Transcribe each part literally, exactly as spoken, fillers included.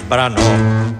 brano.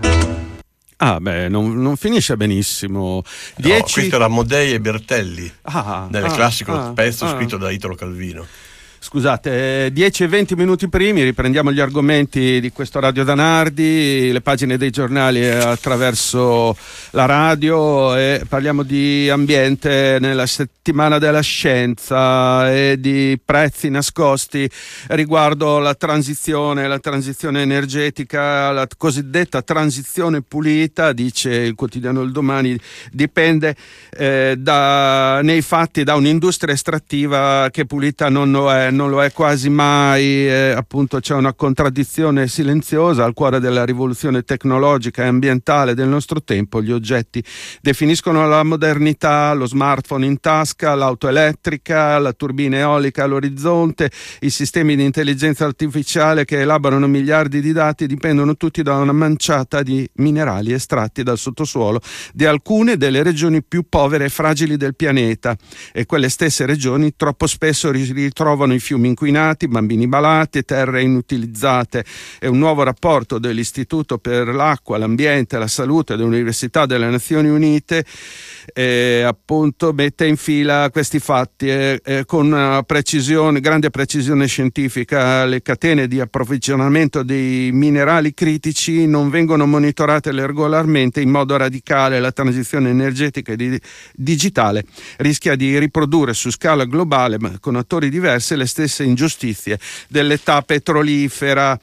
Ah, beh, non, non finisce benissimo. Dieci... No, questo era Amodei e Bertelli, ah, nel ah, classico ah, pezzo ah. scritto da Italo Calvino. Scusate, dieci e venti minuti primi riprendiamo gli argomenti di questo Radio Danardi, le pagine dei giornali attraverso la radio, e parliamo di ambiente nella settimana della scienza e di prezzi nascosti riguardo la transizione, la transizione energetica, la cosiddetta transizione pulita, dice il quotidiano Il Domani, dipende eh, da, nei fatti da un'industria estrattiva che pulita non lo è. Non lo è quasi mai, eh, appunto c'è una contraddizione silenziosa al cuore della rivoluzione tecnologica e ambientale del nostro tempo. Gli oggetti definiscono la modernità, lo smartphone in tasca, l'auto elettrica, la turbina eolica all'orizzonte, i sistemi di intelligenza artificiale che elaborano miliardi di dati dipendono tutti da una manciata di minerali estratti dal sottosuolo di alcune delle regioni più povere e fragili del pianeta, e quelle stesse regioni troppo spesso ritrovano i fiumi inquinati, bambini malati, terre inutilizzate. È un nuovo rapporto dell'Istituto per l'acqua, l'ambiente e la salute dell'Università delle Nazioni Unite eh, appunto mette in fila questi fatti eh, eh, con una precisione, grande precisione scientifica. Le catene di approvvigionamento dei minerali critici non vengono monitorate regolarmente in modo radicale. La transizione energetica e di, digitale rischia di riprodurre su scala globale, ma con attori diversi, le stesse ingiustizie dell'età petrolifera.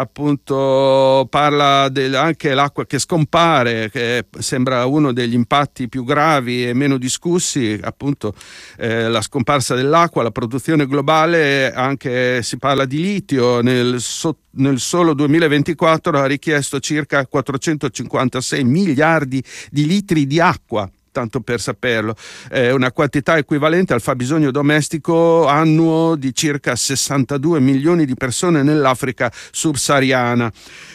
Appunto parla del, anche l'acqua che scompare, che sembra uno degli impatti più gravi e meno discussi, appunto eh, la scomparsa dell'acqua, la produzione globale. Anche si parla di litio. Nel, so, nel solo duemilaventiquattro ha richiesto circa quattrocentocinquantasei miliardi di litri di acqua, tanto per saperlo, è una quantità equivalente al fabbisogno domestico annuo di circa sessantadue milioni di persone nell'Africa subsahariana.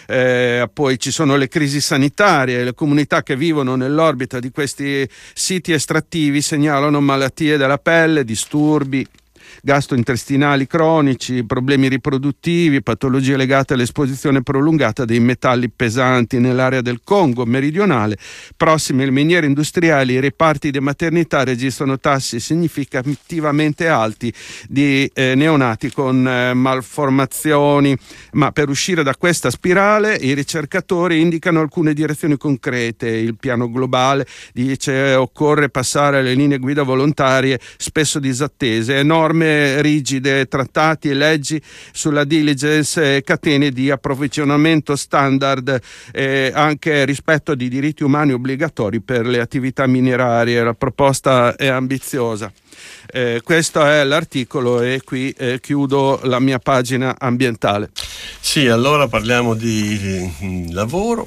Eh, poi ci sono le crisi sanitarie. Le comunità che vivono nell'orbita di questi siti estrattivi segnalano malattie della pelle, disturbi gastrointestinali cronici, problemi riproduttivi, patologie legate all'esposizione prolungata dei metalli pesanti nell'area del Congo meridionale. Prossime le miniere industriali, i reparti di maternità registrano tassi significativamente alti di eh, neonati con eh, malformazioni. Ma per uscire da questa spirale i ricercatori indicano alcune direzioni concrete. Il piano globale dice occorre passare alle linee guida volontarie spesso disattese, norme rigide, trattati e leggi sulla diligence e catene di approvvigionamento standard, e anche rispetto di diritti umani obbligatori per le attività minerarie. La proposta è ambiziosa. Eh, questo è l'articolo e qui eh, chiudo la mia pagina ambientale. Sì, allora parliamo di, di lavoro,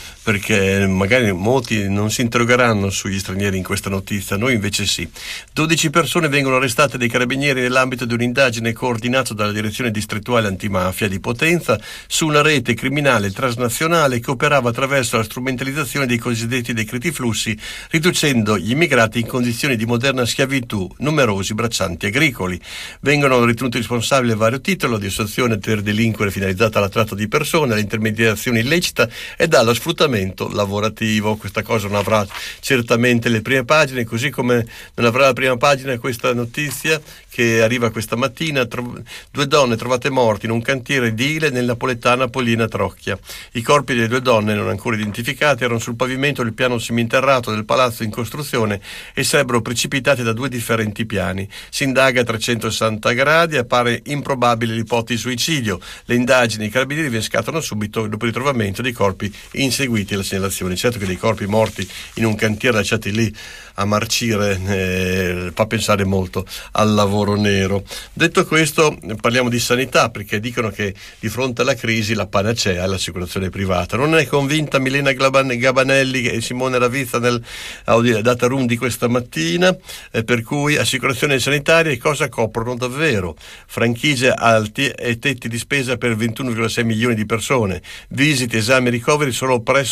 perché magari molti non si interrogeranno sugli stranieri in questa notizia, noi invece sì. dodici persone vengono arrestate dai carabinieri nell'ambito di un'indagine coordinata dalla Direzione Distrettuale Antimafia di Potenza su una rete criminale transnazionale che operava attraverso la strumentalizzazione dei cosiddetti decreti flussi, riducendo gli immigrati in condizioni di moderna schiavitù numerosi braccianti agricoli. Vengono ritenuti responsabili a vario titolo di associazione per delinquere finalizzata alla tratta di persone, all'intermediazione illecita ed allo sfruttamento lavorativo. Questa cosa non avrà certamente le prime pagine, così come non avrà la prima pagina questa notizia che arriva questa mattina: tro- due donne trovate morte in un cantiere edile nel napoletana Pollina Trocchia. I corpi delle due donne, non ancora identificate, erano sul pavimento del piano seminterrato del palazzo in costruzione e sarebbero precipitati da due differenti piani. Si indaga a trecentosessanta gradi, appare improbabile l'ipotesi di suicidio. Le indagini i carabinieri scattano subito dopo il ritrovamento dei corpi inseguiti alla segnalazione. Certo che dei corpi morti in un cantiere lasciati lì a marcire eh, fa pensare molto al lavoro nero. Detto questo, parliamo di sanità, perché dicono che di fronte alla crisi la panacea è l'assicurazione privata. Non è convinta Milena Gabanelli e Simone Ravizza nel data room di questa mattina, eh, per cui assicurazioni sanitarie cosa coprono davvero? Franchigie alti e tetti di spesa per ventuno virgola sei milioni di persone, visite, esami e ricoveri solo presso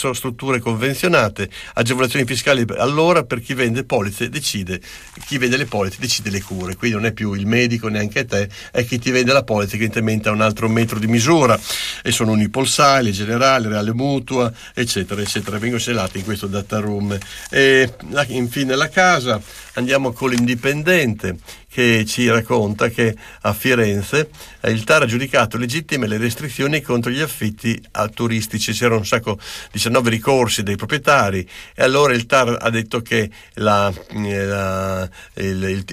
attraverso strutture convenzionate, agevolazioni fiscali. Allora per chi vende polizze decide, chi vende le polizze decide le cure, quindi non è più il medico neanche te, è chi ti vende la polizza che evidentemente ha un altro metro di misura, e sono Unipolsale, Generale, Reale Mutua, eccetera eccetera, vengono segnalati in questo data room. E la, infine la casa, andiamo con l'Indipendente, che ci racconta che a Firenze eh, il T A R ha giudicato legittime le restrizioni contro gli affitti a turistici. C'era un sacco, diciannove ricorsi dei proprietari, e allora il T A R ha detto che la, la, il, il,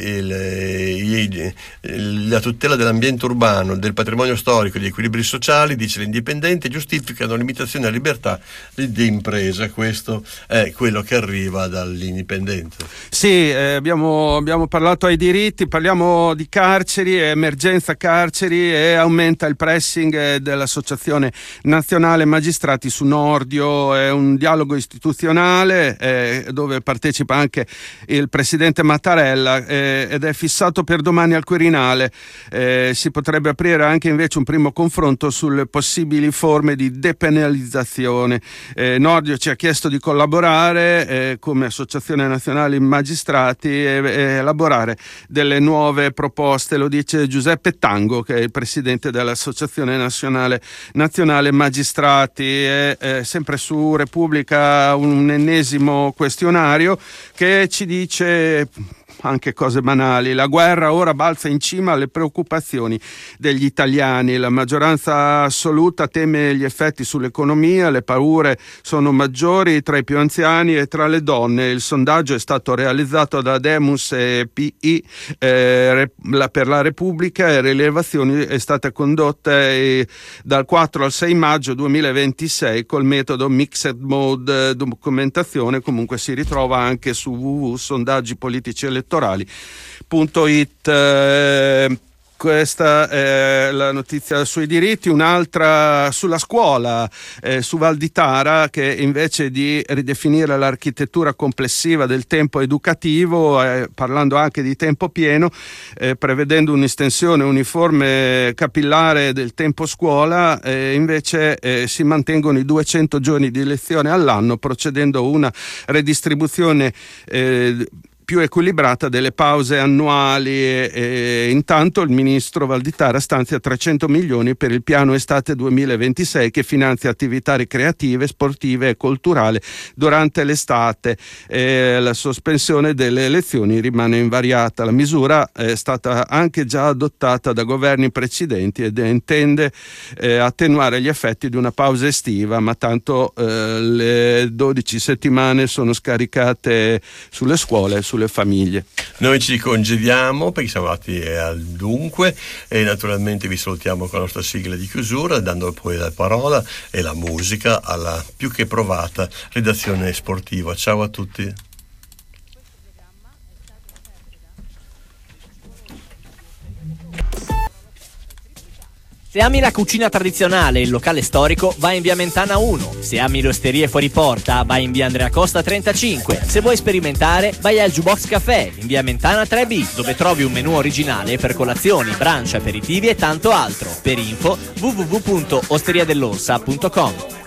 il, il, la tutela dell'ambiente urbano, del patrimonio storico e degli equilibri sociali, dice l'Indipendente, giustificano limitazioni alla libertà di, di impresa. Questo è quello che arriva dall'Indipendente. Sì, eh, abbiamo, abbiamo parlato ai diritti, parliamo di carceri, emergenza carceri, e aumenta il pressing dell'Associazione Nazionale Magistrati su Nordio. È un dialogo istituzionale eh, dove partecipa anche il presidente Mattarella eh, ed è fissato per domani al Quirinale. Eh, si potrebbe aprire anche invece un primo confronto sulle possibili forme di depenalizzazione. Eh, Nordio ci ha chiesto di collaborare eh, come Associazione Nazionale Magistrati e, e elaborare delle nuove proposte. Lo dice Giuseppe Tango, che è il presidente dell'Associazione Nazionale, Nazionale Magistrati. E, eh, sempre su Repubblica un ennesimo questionario che ci dice anche cose banali. La guerra ora balza in cima alle preoccupazioni degli italiani. La maggioranza assoluta teme gli effetti sull'economia, le paure sono maggiori tra i più anziani e tra le donne. Il sondaggio è stato realizzato da Demus e P I eh, la, per la Repubblica, e rilevazioni è stata condotta eh, dal quattro al sei maggio duemilaventisei col metodo Mixed Mode Documentazione. Comunque si ritrova anche su w w w punto sondaggi politici elettorali punto it. Eh, questa è la notizia sui diritti. Un'altra sulla scuola, eh, su Val di Tara, che invece di ridefinire l'architettura complessiva del tempo educativo, eh, parlando anche di tempo pieno, eh, prevedendo un'estensione uniforme capillare del tempo scuola, eh, invece eh, si mantengono i duecento giorni di lezione all'anno, procedendo a una redistribuzione eh, più equilibrata delle pause annuali. E, e intanto il ministro Valditara stanzia trecento milioni per il piano estate duemilaventisei, che finanzia attività ricreative, sportive e culturali durante l'estate. E la sospensione delle lezioni rimane invariata. La misura è stata anche già adottata da governi precedenti ed intende eh, attenuare gli effetti di una pausa estiva, ma tanto eh, le dodici settimane sono scaricate sulle scuole, sulle famiglie. Noi ci congediamo perché siamo arrivati al dunque, e naturalmente vi salutiamo con la nostra sigla di chiusura, dando poi la parola e la musica alla più che provata redazione sportiva. Ciao a tutti. Se ami la cucina tradizionale e il locale storico, vai in via Mentana uno. Se ami le osterie fuori porta, vai in via Andrea Costa trentacinque. Se vuoi sperimentare, vai al Jukebox Café in via Mentana tre B, dove trovi un menù originale per colazioni, brunch, aperitivi e tanto altro. Per info w w w punto osteria dell'orsa punto com.